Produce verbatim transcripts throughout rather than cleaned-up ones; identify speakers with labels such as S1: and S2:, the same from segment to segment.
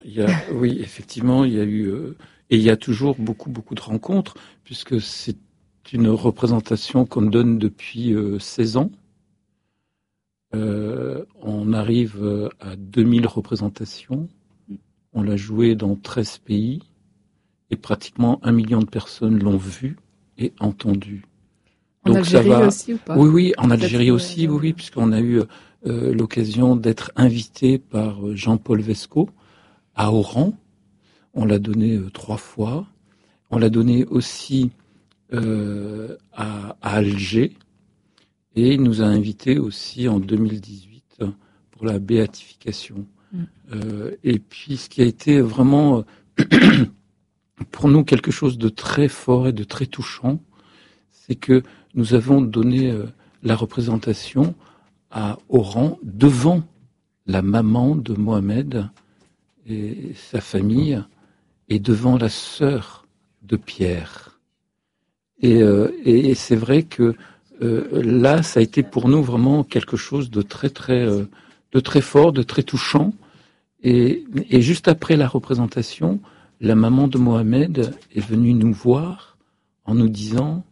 S1: Il y a, oui, effectivement, il y a eu, euh, et il y a toujours beaucoup, beaucoup de rencontres, puisque c'est une représentation qu'on donne depuis euh, seize ans. Euh, on arrive euh, à deux mille représentations. On l'a joué dans treize pays et pratiquement un million de personnes l'ont vu et entendu.
S2: En
S1: Donc ça
S2: Algérie
S1: va.
S2: aussi ou pas?
S1: Oui, oui, en
S2: Peut-être,
S1: Algérie aussi, oui,
S2: euh,
S1: oui, puisqu'on a eu euh, l'occasion d'être invité par euh, Jean-Paul Vesco à Oran. On l'a donné euh, trois fois. On l'a donné aussi euh, à, à Alger. Et il nous a invités aussi en deux mille dix-huit pour la béatification.
S2: Mm.
S1: Euh, et puis, ce qui a été vraiment euh, pour nous quelque chose de très fort et de très touchant, c'est que nous avons donné euh, la représentation à Oran devant la maman de Mohamed et sa famille et devant la sœur de Pierre. Et, euh, et, et c'est vrai que euh, là, ça a été pour nous vraiment quelque chose de très très euh, de très fort, de très touchant. Et, et juste après la représentation, la maman de Mohamed est venue nous voir en nous disant: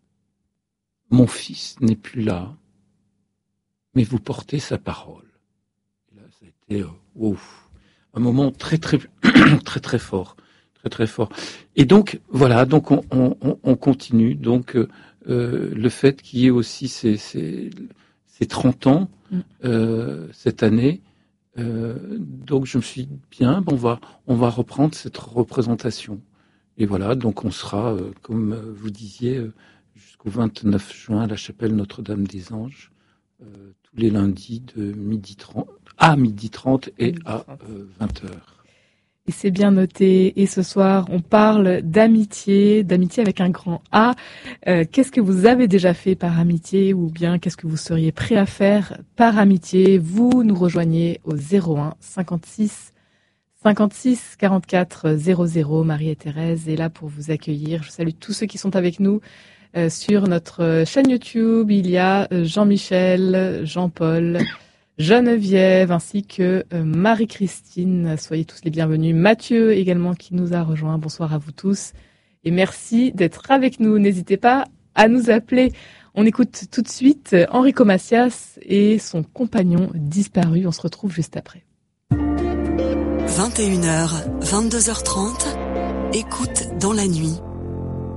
S1: mon fils n'est plus là, mais vous portez sa parole. Et là, ça a été euh, wow, un moment très très très très fort, très très fort. Et donc voilà, donc on, on, on continue. Donc euh, le fait qu'il y ait aussi ces, ces, ces trente ans euh, cette année, euh, donc je me suis dit bien, bon, on va on va reprendre cette représentation. Et voilà, donc on sera, euh, comme vous disiez, euh, jusqu'au vingt-neuf juin à la chapelle Notre-Dame des Anges, euh, tous les lundis de midi trente à midi trente et à euh, vingt heures.
S2: Et c'est bien noté. Et ce soir, on parle d'amitié, d'amitié avec un grand A. Euh, qu'est-ce que vous avez déjà fait par amitié ou bien qu'est-ce que vous seriez prêt à faire par amitié? Vous nous rejoignez au zéro un cinquante-six cinquante-six quarante-quatre zéro zéro. Marie et Thérèse est là pour vous accueillir. Je salue tous ceux qui sont avec nous euh, sur notre chaîne YouTube. Il y a Jean-Michel, Jean-Paul, Geneviève ainsi que euh, Marie-Christine. Soyez tous les bienvenus. Mathieu également qui nous a rejoint. Bonsoir à vous tous et merci d'être avec nous. N'hésitez pas à nous appeler. On écoute tout de suite Enrico Macias et son compagnon disparu. On se retrouve juste après.
S3: vingt et une heures, vingt-deux heures trente, écoute dans la nuit.